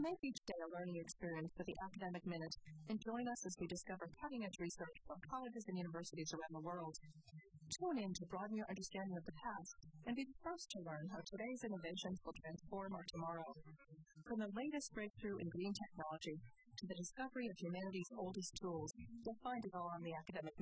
Make each day a learning experience with the Academic Minute and join us as we discover cutting-edge research from colleges and universities around the world. Tune in to broaden your understanding of the past and be the first to learn how today's innovations will transform our tomorrow. From the latest breakthrough in green technology to the discovery of humanity's oldest tools, you'll find it all on the Academic Minute.